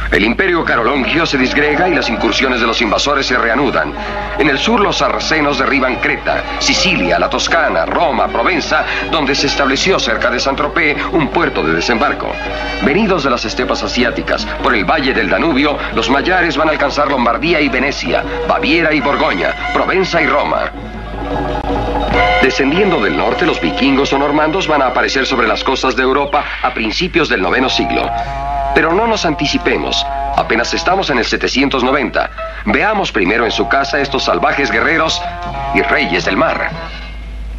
El imperio carolongio se disgrega y las incursiones de los invasores se reanudan. En el sur los sarracenos derriban Creta, Sicilia, la Toscana, Roma, Provenza, donde se estableció cerca de Saint-Tropez un puerto de desembarco. Venidos de las estepas asiáticas, por el valle del Danubio, los magiares van a alcanzar Lombardía y Venecia, Baviera y Borgoña, Provenza y Roma. Descendiendo del norte, los vikingos o normandos van a aparecer sobre las costas de Europa a principios del IX siglo. Pero no nos anticipemos. Apenas estamos en el 790. Veamos primero en su casa estos salvajes guerreros y reyes del mar.